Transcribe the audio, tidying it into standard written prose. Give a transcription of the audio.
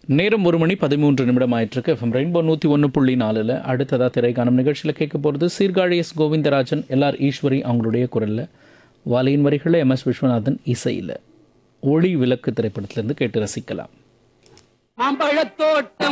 நேரம் 1:13 ஆயிட்டிருக்கு. FM rainbow 101.4ல் அடுத்ததாக திரைக்காணும் நிகழ்ச்சியில் கேட்க போகிறது சீர்காழி எஸ் கோவிந்தராஜன், எல்ஆர் ஈஸ்வரி அவங்களுடைய குரலில், வாலியின் வரிகளில் எம் எஸ் விஸ்வநாதன் இசையில் ஒளி விளக்கு திரைப்படத்திலிருந்து கேட்டு ரசிக்கலாம். மாம்பழத்தோட்டம்